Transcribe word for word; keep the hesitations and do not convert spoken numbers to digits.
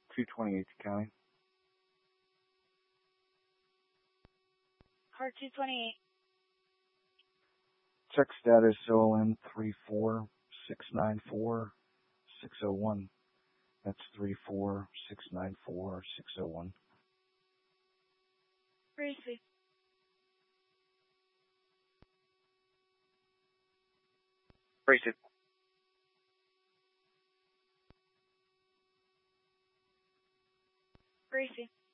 two twenty-eight County. Car two twenty-eight. Check status O L N three four six nine four six oh one. That's three four six nine four six oh one. Receive. Receive. Receive.